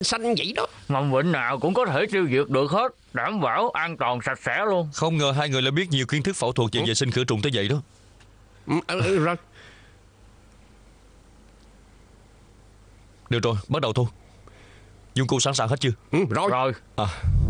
xanh vậy đó. Mầm bệnh nào cũng có thể tiêu diệt được hết, đảm bảo an toàn sạch sẽ luôn. Không ngờ hai người lại biết nhiều kiến thức phẫu thuật về vệ sinh khử trùng tới vậy đó. Rồi. Được rồi, bắt đầu thôi. Dụng cụ sẵn sàng hết chưa? Rồi. À